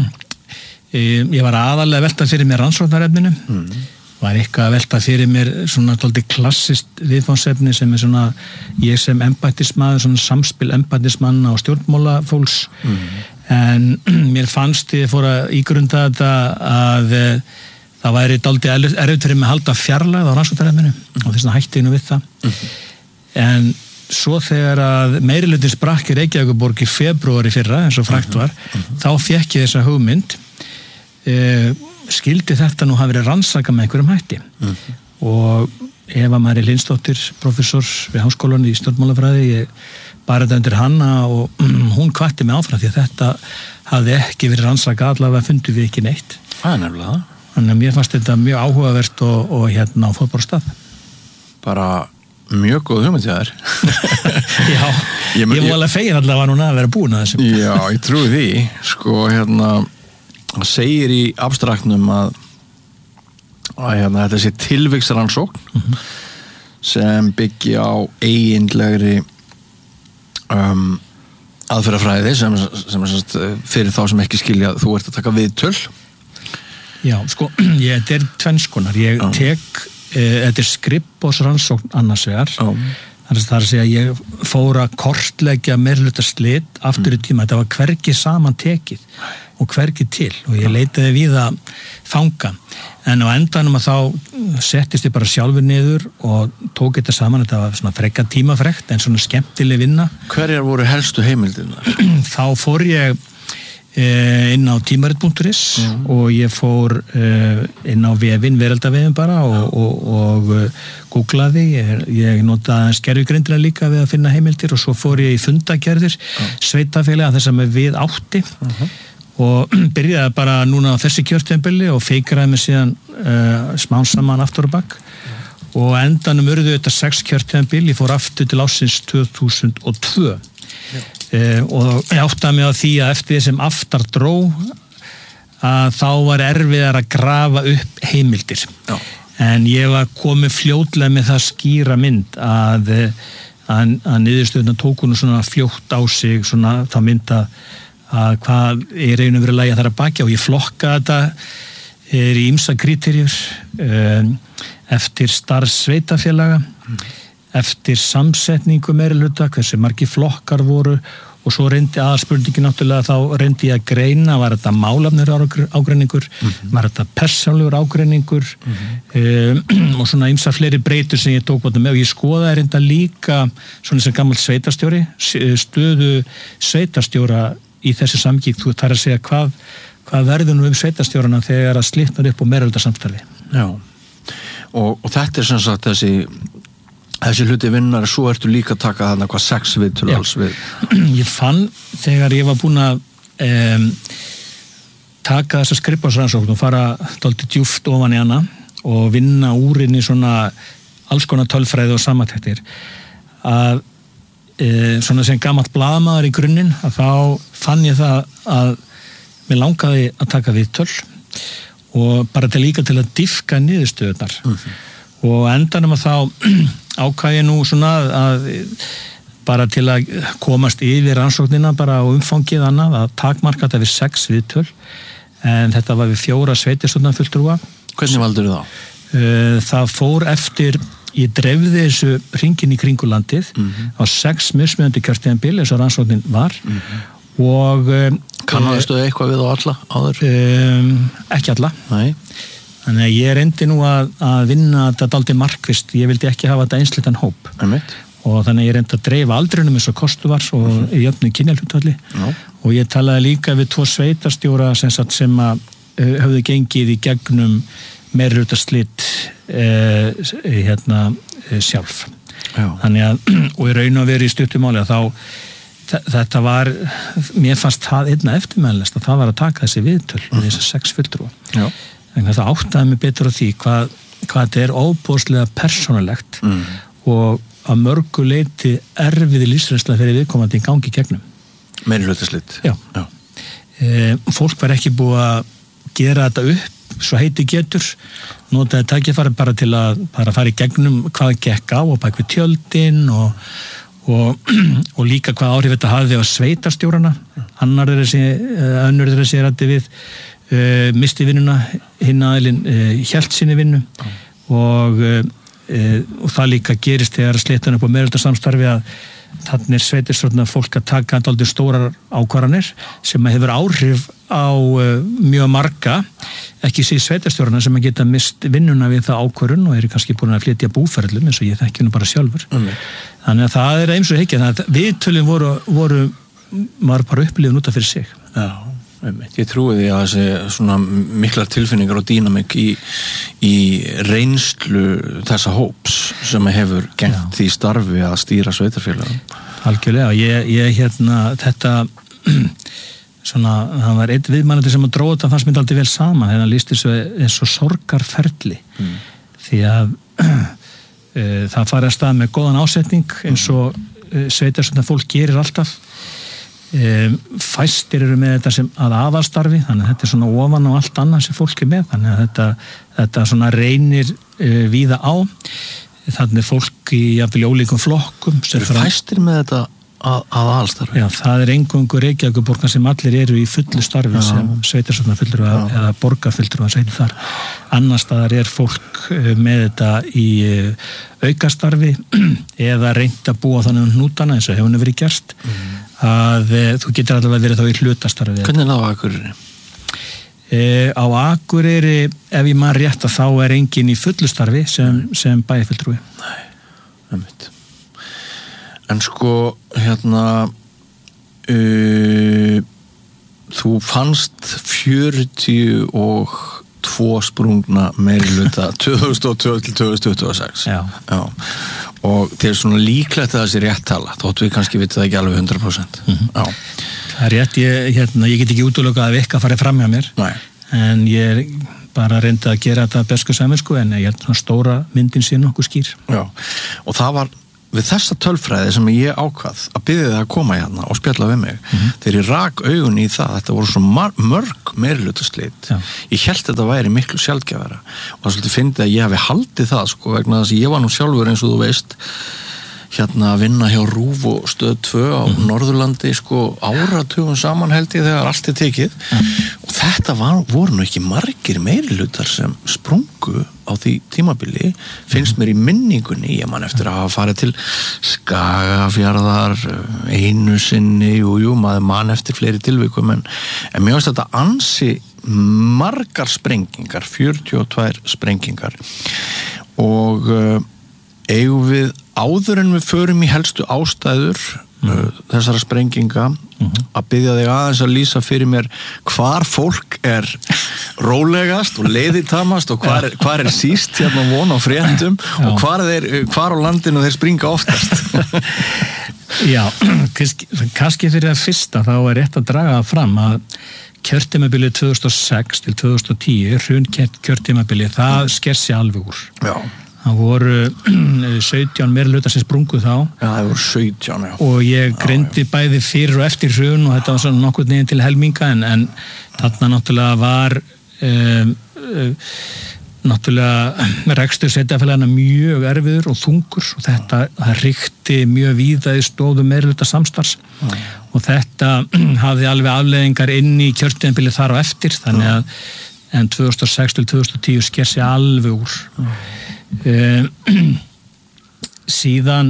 ég var aðalega að velta fyrir mér rannsóknarefninu. Var eitthvað að velta fyrir mér svona dálítið klassist viðfangsefni sem svona ég sem embættismaður, svona samspil embættismanna og stjórnmálafólks. En mér fannst ég fór að ígrunda þetta að það væri dálítið erfitt fyrir mig að halda fjarlægð á rannsóknarefninu og þess vegna hætti ég nú við það. En svo þegar að meirihlutin sprakk í Reykjavíkurborg í febrúar í fyrra, eins og frægt var, þá fékk ég þessa hugmynd. Skildi þetta nú hafa verið rannsakað með einhverjum hætti og Eva Marie Lindsdóttir, professor við háskólann í stjórnmálafræði, ég bara þetta undir hana og hún hvatti mig áfram því að þetta hafði ekki verið rannsakað, allavega fundum við ekki neitt. Það nefnilega. Þannig að mér fannst þetta mjög áhugavert og fór bara stað. Bara mjög góð hugmynd hjá þér. Já, ég var alveg fegin allavega núna að vera búin að þessum. Já, ég trúi því. Sko, það segir í abstraktnum að þetta sé tilviksrannsókn sem byggi á eiginlegri aðferðafræði sem fyrir þá sem ekki skilja þú ert að taka viðtöl. Já, sko, þetta 2 konar. Ég tek, þetta skrifborðsrannsókn annars vegar. Það að segja, ég fór að kortleggja meirihlutaslit aftur í tíma. Þetta var hvergi saman tekið og hvergi til og ég leitaði víða fanga. En á endanum að þá settist ég bara sjálfur niður og tók þetta saman. Þetta var svona frekka tímafrekt en svona skemmtileg vinna. Hverjar voru helstu heimildirnar? Þá fór ég inn á tímarit.is og ég fór inn á vefinn, veraldavefinn bara og googlaði. Ég notaði skerfigreindina líka við að finna heimildir og svo fór ég í fundagerðir sveitafélaga þess að við átti og byrjaði bara núna á þessi kjörtímabili og feikraði mig síðan smám saman aftur og bak og endanum urðu þetta 6 kjörtímabil, ég fór aftur til ársins 2002 og ég áttaði mig á því að eftir því sem aftar dró að þá var erfiðar að grafa upp heimildir. Já. En ég var komið fljótlega með það skýra mynd að niðurstöðuna tóku nú svona fljótt á sig svona þá mynd að hvað er einu verið lægi að það er að baki og ég flokka þetta í ýmsa kríterjur eftir starfssveitarfélaga, eftir samsetningu meirihluta, hversu margir flokkar voru og svo reyndi aðalspurningin náttúrulega þá reyndi ég að greina, var þetta málefnir ágreiningur, var þetta persónulegur ágreiningur og svona ýmsar fleiri breytur sem ég tók bóta með og ég skoðaði reynda líka svona sem gamall sveitarstjóri, stöðu sveitarstjóra í þessi samgík, þú þarf að segja hvað verður nú sveitarstjórana þegar að slitnar upp á meirihluta-samstarfi. Já, og þetta sem sagt þessi hluti vinnar, svo ertu líka að taka þarna hvað 6 viðtöl alls við. Ég fann þegar ég var búin að taka þessa skrifborðsrannsókn og fara dálítið djúpt ofan í hana og vinna úr inn í svona alls konar tölfræði og samantæktir að svona sem gamall blaðamaður í grunninn að þá fann ég það að mér langaði að taka viðtöl og bara líka til að dýpka niðurstöðunar og endanum að þá ákvað ég nú svona að bara til að komast yfir rannsóknina bara á umfangið annað að takmarka þetta við 6 viðtöl en þetta var við 4 sveitarstjórnarfulltrúa. Hvernig valdur þá? Það fór eftir, ég dreifði þessu hringinn í kringulandið á 6 mismunandi kjörtímabil eins og rannsóknin var og kannaðistu eitthvað við á alla áður? Ekki alla. Nei. Þannig að ég reyndi nú að vinna þetta dálítið markvisst, ég vildi ekki hafa þetta einsleitan hóp og þannig að ég reyndi að dreifa aldrinum eins og kostu var og í jöfnu kynjahlutfalli og ég talaði líka við 2 sveitarstjóra sem að höfðu gengið í gegnum meirihlutaslit sjálf. Já. Þannig að, og í raun og veru í stuttumáli að þá þetta var, mér fannst það einna eftirmæðilegast að það var að taka þessi viðtöl og þessi 6 fulltrúa. Já. Þannig að það áttaði mig betur á því hvað þetta er óbúðslega persónulegt og að mörgu leyti erfiði lífsreynsla fyrir viðkomandi í gangi gegnum. Meirihlutaslit. Já. Fólk var ekki búið að gera þetta upp, svo heiti getur, notaði tækifæri bara til að fara í gegnum hvað gekk á og bak við tjöldin og líka hvað áhrif þetta hafði á sveitarstjórana, önnur þessi ræddi við misti vinnuna, hinn aðilinn hélt sinni vinnu og það líka gerist þegar slittan upp á meirihlutassamstarfi að þannig sveitarstjórnar fólk að taka dálítið stórar ákvarðanir sem hefur áhrif á mjög marga, ekki síð sveitarstjórnar sem að geta mist vinnuna við það ákvörðun og eru kannski búin að flytja búferðlum eins og ég þekki nú bara sjálfur. Þannig að það er eins og ekki, þannig að viðtölin voru bara upplifun út af fyrir sig. Já. Ég trúi því að þessi svona miklar tilfinningar og dýnamik í reynslu þessa hóps sem hefur gengt því starfi að stýra sveitarfélagum. Algjörlega, ég þetta svona, það var einn viðmælandi sem að dróða þetta fannst mér aldrei vel saman, þegar hann lýsti eins og sorgarferli því að það fari að stað með góðan ásetning eins og sveitarstjórnar fólk gerir alltaf. Fæstir eru með þetta sem að aðalstarfi, þannig að þetta er svona ofan á allt annað sem fólk er með, þannig að þetta svona reynir víða á, þannig er fólk í jafnvel ólíkum flokkum. Fæstir með þetta að aðalstarfi? Já, það er eingöngu Reykjavíkurborgar sem allir eru í fullu starfi sem sveitarstjórnarfulltrúa eða borgarfulltrúa segir þar. Annars staðar er fólk með þetta í aukastarfi eða reynt að búa þannig um hnútana eins og hefur verið gerst að þú getur allavega verið þá í hlutastarfi. Hvernig er það á Akureyri? Á Akureyri, ef ég man rétt að þá er enginn í fullu starfi sem bæjarfulltrúi. Nei, einmitt. En sko, þú fannst 42 sprungna meirihluta 2002 til 2026. Já. Og það er svona líklegt að það sé rétt tala, þótt við kannski vitið það ekki alveg 100%. Já. Það er rétt, ég get ekki útilokað að eitthvað farið fram hjá mér. Nei. En ég er bara reyndi að gera þetta besku samvinsku en ég held svona stóra myndin sé nokkuð skýr. Já, og það var við þessa tölfræði sem ég ákvað að biðja það að koma hérna og spjalla við mig þegar ég rak augun í það þetta voru svo mörg meirihlutaslit ég hélt þetta væri miklu sjaldgæfara og það svolítið fyndi að ég hafi haldið það sko vegna þess að ég var nú sjálfur eins og þú veist hérna að vinna hjá RÚV og Stöð 2 á Norðurlandi sko áratugum saman held ég þegar allt tekið og þetta voru nú ekki margir meirihlutar sem sprungu á því tímabili finnst mér í minningunni ég man eftir að hafa farið til Skagafjarðar einu sinni jú, maður man eftir fleiri tilvikum en mér finnst þetta ansi margar sprengingar 42 sprengingar og eigum við áður en við förum í helstu ástæður þessara sprenginga að biðja þig aðeins að lýsa fyrir mér hvar fólk rólegast og leiðitamast og hvar síst hérna von á fréttum og hvar á landinu þeir springa oftast Já, kannski fyrir að fyrsta þá rétt að draga það fram að kjörtímabilið 2006 til 2010 hrun kjörtímabilið það sker sig alveg úr Já Það voru 17 meirihlutar sem sprungu þá. Já, það voru 17, já. Og ég greindi bæði fyrir og eftir hrun og þetta var svona nokkuð neginn til helminga en þarna náttúrulega var náttúrulega rekstur sveitarfélaganna mjög erfiður og þungur og það ríkti mjög víða í stofu meirihluta samstarfs og þetta hafði alveg afleiðingar inn í kjörtímabilið þar á eftir þannig að en 2006 til 2010 sker sig alveg úr. Síðan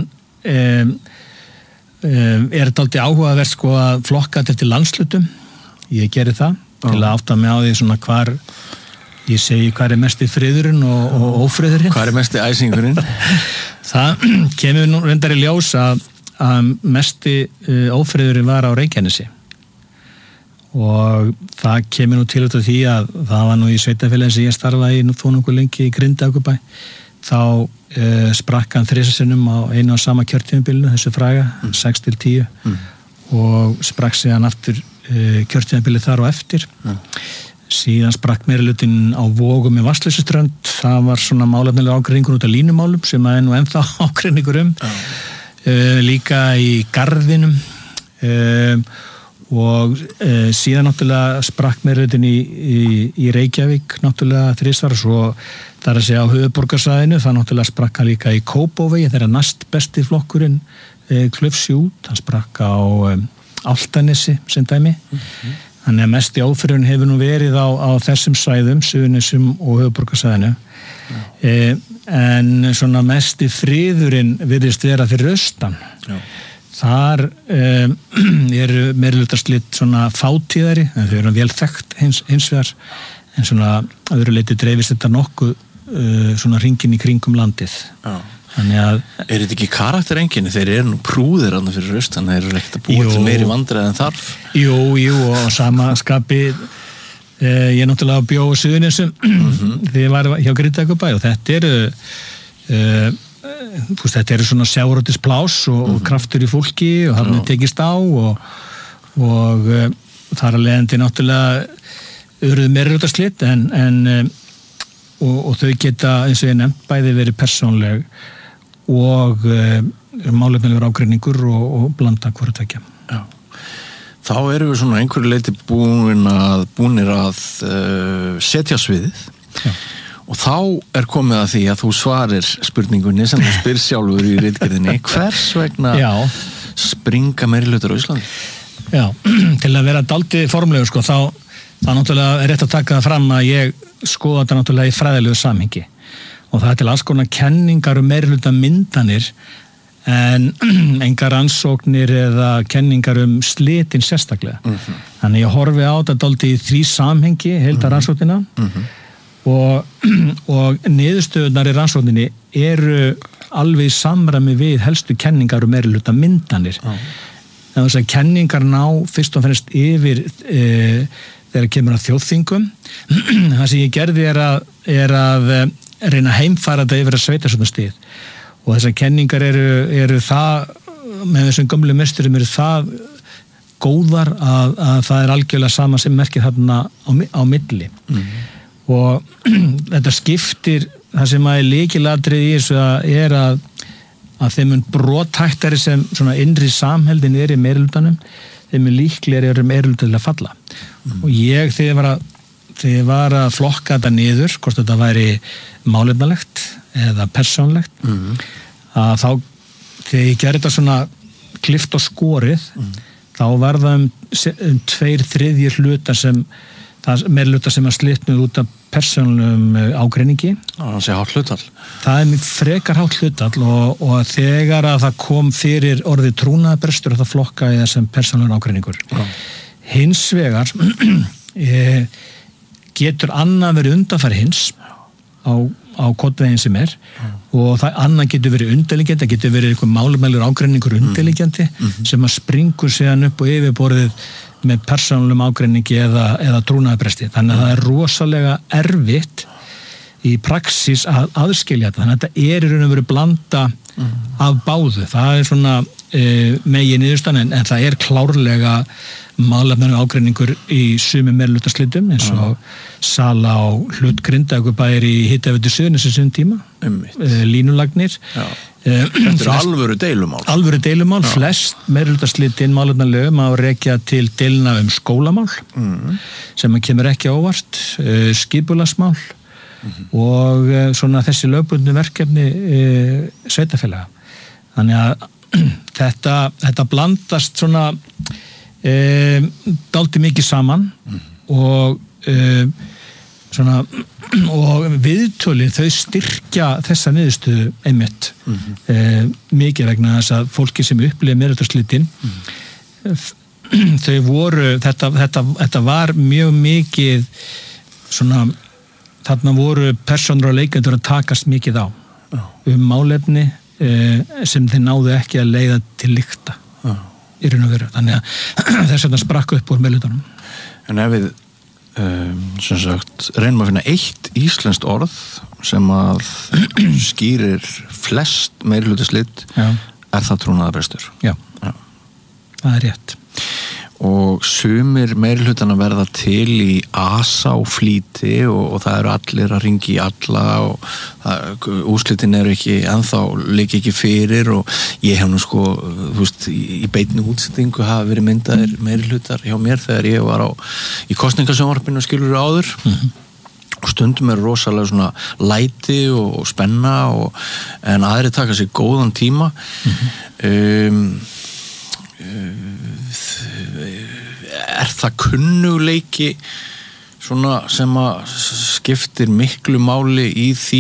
þetta aldrei áhugavert sko að flokka þetta eftir landslutum ég geri það til að átta mig á því svona hvar ég segi hvar mesti friðurinn og ófriðurinn hvar mesti æsingurinn það kemur nú reyndar í ljós að mesti ófriðurinn var á Reykjanesi og það kemur nú til út af því að það var nú í sveitarfélagi sem ég starfaði í þó nokkuð lengi í Grindavíkurbæ þá sprakk hann þrisasinnum á einu og sama kjörtímabilinu þessu fræga 6 til 10 og sprakk sig hann aftur kjörtímabilið þar og eftir síðan sprakk meirihlutinn á Vogum með Vatnsleysuströnd það var svona málefnilega ágreiningur út af línumálum sem að nú ennþá ágreiningur líka í Garðinum og síðan náttúrulega sprakk meirihlutinn í Reykjavík náttúrulega þrisvar og svo þar að segja á höfuðborgarsvæðinu það náttúrulega sprakk hann líka í Kópavogi þegar næst besti flokkurinn klufsi út, hann sprakk á Álftanesi sem dæmi þannig að mesti ófriðurinn hefur nú verið á þessum svæðum, Suðurnesjum og höfuðborgarsvæðinu en svona mesti friðurinn virðist vera fyrir austan þar eru meirihlutarslit svona fátíðari en þau eru vel þekkt hins vegar en svona öðru leyti dreifist þetta nokkuð svona hringinn í kringum landið þannig að þetta ekki karaktereinkenni, þeir eru nú prúðir annað fyrir austan, þeir eru ekkert að búa til meiri vandræði en þarf Jú, og sama skapi ég náttúrulega bjó á Suðurnesjum þegar ég var hjá Grindavíkurbæ og þetta eru svona sjávarútvegsplás og kraftur í fólki og hann tekist á og þar að leiðandi náttúrulega urðu meirihlutarslit og þau geta eins og ég nefnt bæði verið persónleg og málefnilegur ágreiningur og blanda hvort tvekja. Já. Þá erum við svona einhverju leyti búnir að setja sviðið og þá komið að því að þú svarir spurningunni sem þú spyr sjálfur í ritgerðinni hvers vegna springa meirihlutar á Íslandi? Já, til að vera dálítið formlegur sko, þá náttúrulega er rétt að taka það fram að ég skoða þetta náttúrulega í fræðilegu samhengi og það er til alls konar kenningar meirihluta myndanir en engar rannsóknir eða kenningar slitin sérstaklega. Þannig ég horfi á þetta dálítið í því samhengi heildarrannsóknina og niðurstöðunar í rannsókninni eru alveg í samræmi við helstu kenningar meirihluta myndanir. Þess að kenningar ná fyrst og fremst yfir þegar kemur að þjóðþingum. Það sem ég gerði er að reyna að heimfæra þetta yfir að sveitarstjórnarstig og þessar kenningar eru það með þessum gömlu meisturum eru það góðar að það er algjörlega sama sem merkir þarna á milli og þetta skiptir, það sem að lykilatriði í þessu að þeim mun brothættari sem svona innri samheldin í meirihlutanum, þeim mun líklegri meirihluta til að falla. Og ég, þegar ég var að flokka þetta niður, hvort þetta væri málefnalegt eða persónlegt, að þá, þegar ég gerði þetta svona klift og skorið, þá var það 2/3 hluta meirihluta sem að slitnuð út af persónulegum ágreiningi. Það sé hátt hlutfall. Það mjög frekar hátt hlutfall og þegar að það kom fyrir orðið trúnaðarbrestur og það flokkaði þessum persónulegur ágreiningur. Hins vegar getur annað verið undanfæri hins á kodveginn sem og það annað getur verið undirliggjandi, það getur verið eitthvað málefnalegur ágreiningur undirliggjandi sem að springur síðan upp og yfirborðið með persónulegum ágreiningi eða trúnaðarbresti. Þannig að það er rosalega erfitt í praxis að aðskilja þetta. Þannig að þetta í raun og veru blanda af báðu. Það er svona megin niðurstaðan en það er klárlega málefnalegur ágreiningur í sumum meirihlutaslitum eins og sala á hlut Grindavíkurbæjar í Hitaveitu Suðurnesja sinn tíma, línulagnir. Þetta er alvöru deilumál. Alvöru deilumál, flest meirihlutaslitin málefnalegum að rekja til deilna skólamál sem kemur ekki á óvart, skipulagsmál og svona þessi lögbundnu verkefni sveitarfélaga. Þannig að þetta blandast svona dálítið mikið saman og svona og viðtölin þau styrkja þessa niðurstöðu einmitt mikið vegna þess að fólki sem upplifir meirihlutaslitin þau voru þetta var mjög mikið svona þarna voru persónur og leikendur að takast mikið á málefni sem þeir náðu ekki að leiða til lykta í raun og veru. Þannig að þess vegna sprakk upp úr meirihlutanum. En ef við sem sagt reynum að finna eitt íslenskt orð sem að skýrir flest meirihlutaslit, er það trúnaðarbrestur. Já. Það er rétt. Og sumir meirihlutana verða til í asa og flýti og það eru allir að ringi í alla og úrslitin eru ekki ennþá leiki ekki fyrir og ég hef nú sko, þú veist, í beinni útsendingu hafa verið myndaðir meirihlutar hjá mér þegar ég var í kosningasjónvarpinu skilur áður og stundum er rosalega svona læti og spenna en aðri taka sér góðan tíma er það kunnugleiki svona sem að skiptir miklu máli í því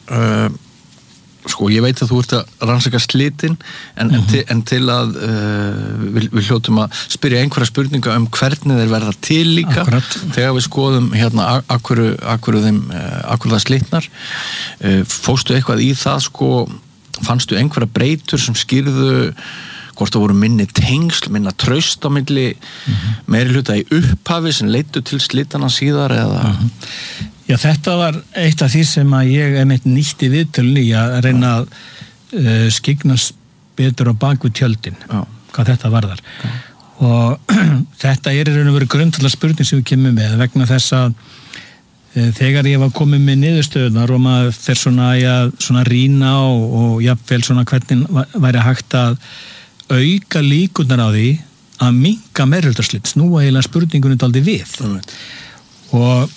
sko ég veit að þú ert að rannsaka slitin en til að við hljótum að spyrja einhverja spurninga hvernig þeir verða til líka. Akkurat. Þegar við skoðum hérna akkur það slitnar fóstu eitthvað í það sko fannstu einhverja breytur sem skýrðu hvort það voru minni tengsl, minna traust á milli meirihluta í upphafi sem leiddu til slitana síðar eða Já, þetta var eitt af því sem að ég einmitt nýtti viðtölunni að reyna að skygnast betur á bakvið tjöldin hvað þetta varðar og þetta er í raun og veru grundvallar spurning sem við kemum með vegna þess að þegar ég var komið með niðurstöðunar og maður fer svona rýna og jafnvel svona hvernig væri hægt að auka líkurnar á því að minnka meirihlutaslit, snúa eiginlega spurningunni dálítið við og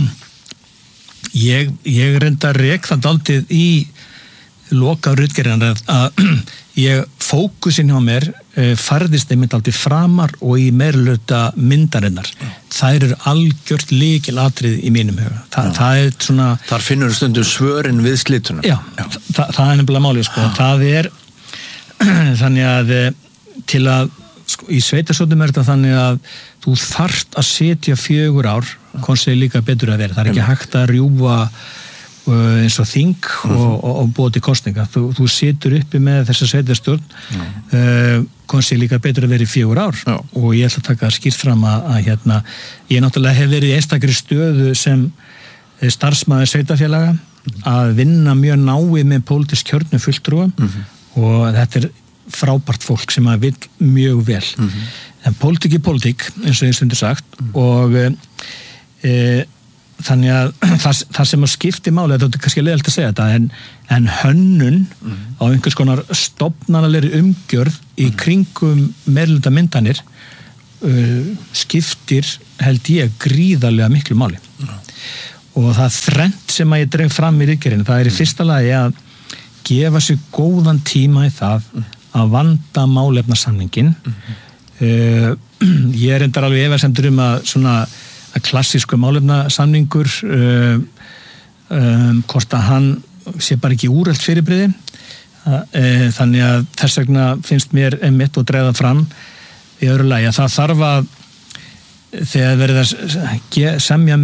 ég reynda að reka það dálítið í loka ritgerðina að fókusin hjá mér færðist einmitt dálítið framar og í meirihluta myndarinnar þær eru algjört lykilatriði í mínum huga það er svona þar finnur stundum svörin við slitunum það er nefnilega málið sko það er þannig að til að sko, í sveitarstjórnum er þetta þannig að þú þarft að setja 4 ár konseil líka betur að vera, það er ekki hægt að rjúfa eins og þing og búa til kosninga þú setur uppi með þessa sveitarstjórn konseil líka betur að vera í 4 ár og ég ætla að taka skýrt fram að hérna, ég náttúrulega hef verið í einstakri stöðu sem starfsmaður sveitarfélaga að vinna mjög náið með pólitísk kjörnu fulltrúa og þetta er frábært fólk sem að vil mjög vel en pólitík er pólitík eins og ég stundur sagt og þannig að það sem að skipti máli, þetta er kannski leiðilegt að segja þetta, en hönnun á einhvers konar stofnanalegri umgjörð í kringum meirihluta myndanir skiptir, held ég, gríðarlega miklu máli. Og það þrennt sem að ég dreif fram í ritgerðinni, það í fyrsta lagi að gefa sér góðan tíma í það að vanda málefnasamningin. Ég reyndar alveg efasemdur að svona að klassísku málefnasamningur hvort að hann sé bara ekki úrelt fyrirbrigði, þannig að þess vegna finnst mér einmitt og dreifða fram í öðru lagi að það þarf að þegar verið að semja